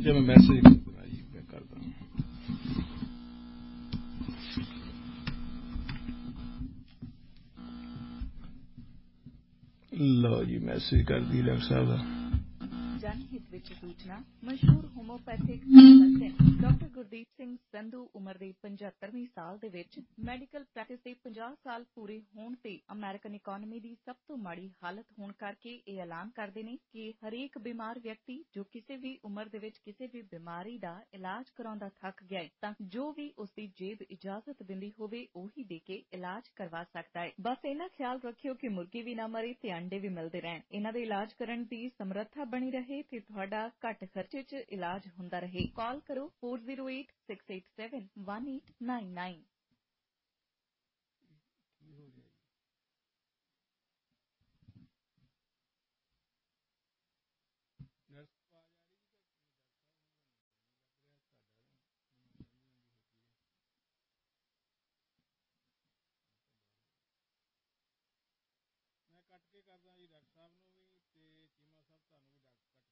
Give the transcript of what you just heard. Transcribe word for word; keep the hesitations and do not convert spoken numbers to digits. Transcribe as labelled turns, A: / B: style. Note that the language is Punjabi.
A: ਜੇ ਮੈਂ ਮੈਸੇਜ ਕਰ ਦੇਣਾ ਜੀ, ਮੈਂ ਕਰਦਾ। ਲਓ ਜੀ, ਮੈਸੇਜ ਕਰਦੀ ਡਾਕਟਰ ਸਾਹਿਬ ਦਾ।
B: ਜਨਹਿਤ ਵਿੱਚ ਸੂਚਨਾ। ਮਸ਼ਹੂਰ homeopathic consultant doctor Gurdeep Singh Sandhu ਉਮਰ ਦੇ ਪਝੱਤਰਵੇਂ ਸਾਲ ਦੇ ਵਿੱਚ ਮੈਡੀਕਲ ਪ੍ਰੈਕਟਿਸ ਦੇ ਪੰਜਾਹ ਸਾਲ ਪੂਰੇ ਹੋਣ ਤੇ ਅਮਰੀਕਨ ਇਕਾਨਮੀ ਦੀ ਸਭ ਤੋਂ ਮਾੜੀ ਹਾਲਤ ਹੋਣ ਕਰਕੇ ਇਹ ਐਲਾਨ ਕਰਦੇ ਨੇ ਕਿ ਹਰੇਕ ਬਿਮਾਰ ਵਿਅਕਤੀ ਜੋ ਕਿਸੇ ਵੀ ਉਮਰ ਦੇ ਵਿੱਚ ਕਿਸੇ ਵੀ ਬਿਮਾਰੀ ਦਾ ਇਲਾਜ ਕਰਾਉਂਦਾ ਥੱਕ ਗਿਆ ਹੈ ਤਾਂ ਜੋ ਵੀ ਉਸ ਦੀ ਜੇਬ ਇਜਾਜ਼ਤ ਦਿੰਦੀ ਹੋਵੇ ਉਹੀ ਦੇ ਕੇ ਇਲਾਜ ਕਰਵਾ ਸਕਦਾ ਹੈ। ਬਸ ਇਹਨਾਂ ਖਿਆਲ ਰੱਖਿਓ ਕਿ ਮੁਰਗੀ ਵੀ ਨਾ ਮਰੇ ਤੇ ਅੰਡੇ ਵੀ ਮਿਲਦੇ ਰਹਿਣ। ਇਹਨਾਂ ਦੇ ਇਲਾਜ ਕਰਨ ਦੀ ਸਮਰੱਥਾ ਬਣੀ ਰਹੇ ਤੇ ਤੁਹਾਡਾ ਘੱਟ ਖਰਚੇ 'ਚ ਇਲਾਜ ਹੁੰਦਾ ਰਹੇ। ਕਾਲ ਕਰੋ four zero eight six eight seven one eight nine nine।
A: ਮੈਂ ਕੱਟ ਕੇ ਕਰਦਾ ਜੀ ਡਾਕਟਰ ਸਾਹਿਬ ਨੂੰ ਵੀ ਤੇ ਚੀਮਾ ਸਾਹਿਬ ਤੁਹਾਨੂੰ ਵੀ ਡਾਕਟਰ